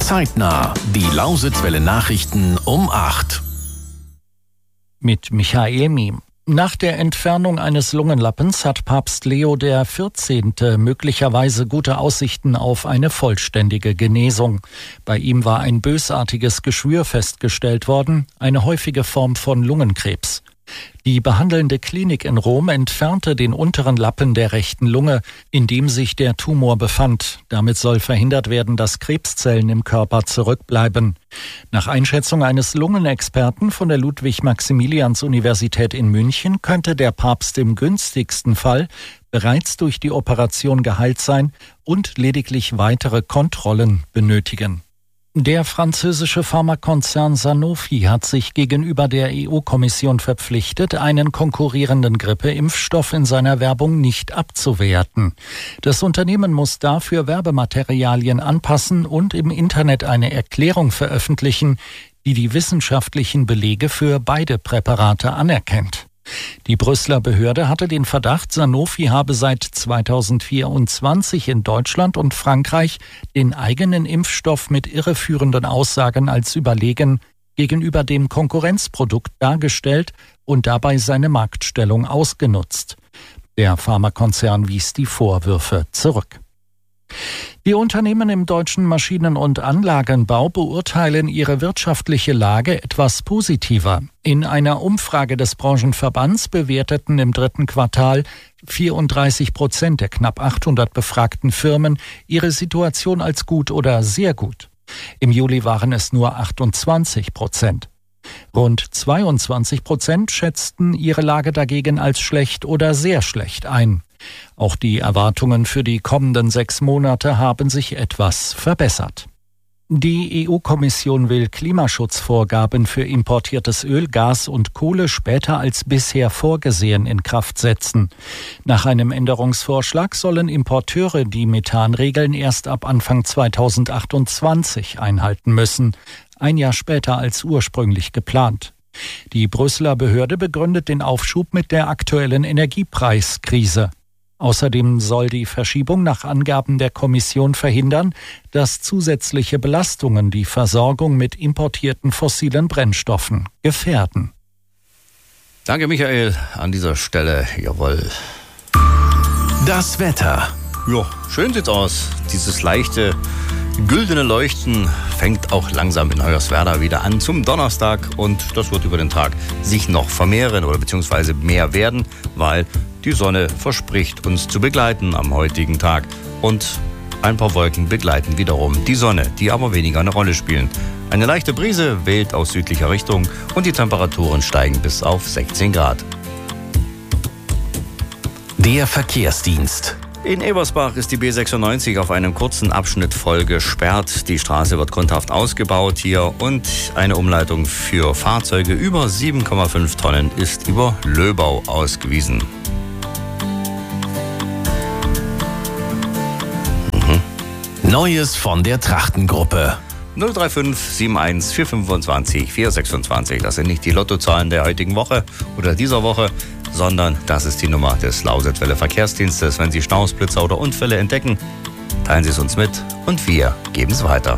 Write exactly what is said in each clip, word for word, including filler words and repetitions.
Zeitnah, die Lausitzwelle Nachrichten um acht. Mit Michael Miem. Nach der Entfernung eines Lungenlappens hat Papst Leo der vierzehnte möglicherweise gute Aussichten auf eine vollständige Genesung. Bei ihm war ein bösartiges Geschwür festgestellt worden, eine häufige Form von Lungenkrebs. Die behandelnde Klinik in Rom entfernte den unteren Lappen der rechten Lunge, in dem sich der Tumor befand. Damit soll verhindert werden, dass Krebszellen im Körper zurückbleiben. Nach Einschätzung eines Lungenexperten von der Ludwig-Maximilians-Universität in München könnte der Papst im günstigsten Fall bereits durch die Operation geheilt sein und lediglich weitere Kontrollen benötigen. Der französische Pharmakonzern Sanofi hat sich gegenüber der E U-Kommission verpflichtet, einen konkurrierenden Grippeimpfstoff in seiner Werbung nicht abzuwerten. Das Unternehmen muss dafür Werbematerialien anpassen und im Internet eine Erklärung veröffentlichen, die die wissenschaftlichen Belege für beide Präparate anerkennt. Die Brüsseler Behörde hatte den Verdacht, Sanofi habe seit zweitausendvierundzwanzig in Deutschland und Frankreich den eigenen Impfstoff mit irreführenden Aussagen als überlegen gegenüber dem Konkurrenzprodukt dargestellt und dabei seine Marktstellung ausgenutzt. Der Pharmakonzern wies die Vorwürfe zurück. Die Unternehmen im deutschen Maschinen- und Anlagenbau beurteilen ihre wirtschaftliche Lage etwas positiver. In einer Umfrage des Branchenverbands bewerteten im dritten Quartal vierunddreißig Prozent der knapp achthundert befragten Firmen ihre Situation als gut oder sehr gut. Im Juli waren es nur achtundzwanzig Prozent. Rund zweiundzwanzig Prozent schätzten ihre Lage dagegen als schlecht oder sehr schlecht ein. Auch die Erwartungen für die kommenden sechs Monate haben sich etwas verbessert. Die E U-Kommission will Klimaschutzvorgaben für importiertes Öl, Gas und Kohle später als bisher vorgesehen in Kraft setzen. Nach einem Änderungsvorschlag sollen Importeure die Methanregeln erst ab Anfang zweitausendachtundzwanzig einhalten müssen, ein Jahr später als ursprünglich geplant. Die Brüsseler Behörde begründet den Aufschub mit der aktuellen Energiepreiskrise. Außerdem soll die Verschiebung nach Angaben der Kommission verhindern, dass zusätzliche Belastungen die Versorgung mit importierten fossilen Brennstoffen gefährden. Danke, Michael, an dieser Stelle. Jawohl. Das Wetter. Ja, schön sieht's aus. Dieses leichte, güldene Leuchten fängt auch langsam in Hoyerswerda wieder an zum Donnerstag. Und das wird über den Tag sich noch vermehren oder beziehungsweise mehr werden, weil die Sonne verspricht uns zu begleiten am heutigen Tag. Und ein paar Wolken begleiten wiederum die Sonne, die aber weniger eine Rolle spielen. Eine leichte Brise weht aus südlicher Richtung und die Temperaturen steigen bis auf sechzehn Grad. Der Verkehrsdienst. In Ebersbach ist die B sechsundneunzig auf einem kurzen Abschnitt voll gesperrt. Die Straße wird grundhaft ausgebaut hier und eine Umleitung für Fahrzeuge über sieben Komma fünf Tonnen ist über Löbau ausgewiesen. Mhm. Neues von der Trachtengruppe. null drei fünf sieben eins vier fünfundzwanzig vier sechsundzwanzig. Das sind nicht die Lottozahlen der heutigen Woche oder dieser Woche, sondern das ist die Nummer des Lausitzwelle Verkehrsdienstes. Wenn Sie Staus, Blitzer oder Unfälle entdecken, teilen Sie es uns mit und wir geben es weiter.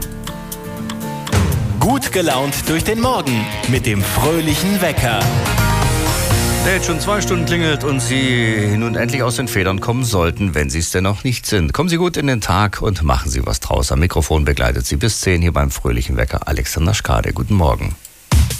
Gut gelaunt durch den Morgen mit dem fröhlichen Wecker. Der jetzt schon zwei Stunden klingelt und Sie nun endlich aus den Federn kommen sollten, wenn Sie es denn noch nicht sind. Kommen Sie gut in den Tag und machen Sie was draus. Am Mikrofon begleitet Sie bis zehn hier beim fröhlichen Wecker Alexander Schkade. Guten Morgen.